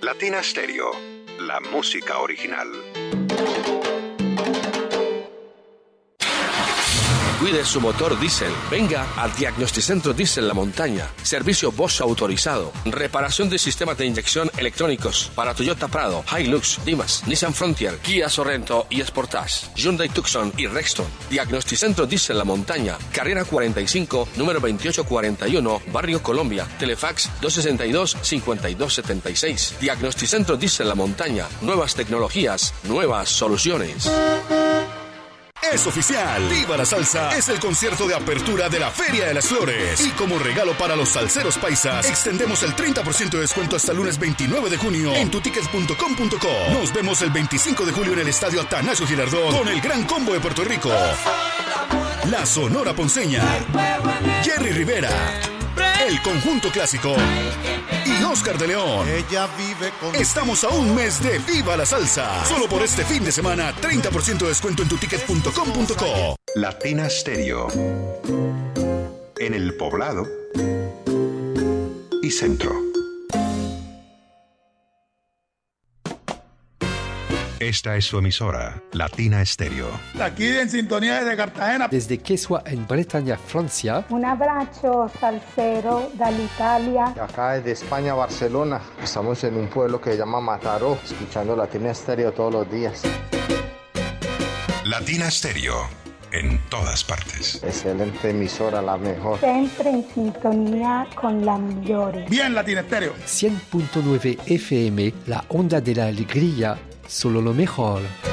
Latina Stereo, la música original. Cuide su motor diésel. Venga al Diagnosticentro Diesel La Montaña. Servicio Bosch autorizado. Reparación de sistemas de inyección electrónicos para Toyota Prado, Hilux, Dimas, Nissan Frontier, Kia Sorento y Sportage, Hyundai Tucson y Rexton. Diagnosticentro Diesel La Montaña. Carrera 45, número 2841, Barrio Colombia. Telefax 262-5276. Diagnosticentro Diesel La Montaña. Nuevas tecnologías, nuevas soluciones. Es oficial, Viva la Salsa es el concierto de apertura de la Feria de las Flores. Y como regalo para los salseros paisas, extendemos el 30% de descuento hasta el lunes 29 de junio en tutickets.com.co. Nos vemos el 25 de julio en el Estadio Atanasio Girardot con el Gran Combo de Puerto Rico, la Sonora Ponceña, Jerry Rivera, el Conjunto Clásico y Oscar de León. Ella vive con... Estamos a un mes de Viva la Salsa. Solo por este fin de semana, 30% de descuento en tutickets.com.co. Latina Stereo. En el Poblado y Centro. Esta es su emisora, Latina Stereo. Aquí en sintonía desde Cartagena. Desde Quesua en Bretaña, Francia. Un abbraccio salsero dall'Italia. Acá desde España, Barcelona. Estamos en un pueblo que se llama Mataró, escuchando Latina Stereo todos los días. Latina Stereo, en todas partes. Excelente emisora, la mejor. Siempre en sintonía con la migliore. Bien, Latina Stereo. 100.9 FM, la onda de la alegría, solo lo mejor.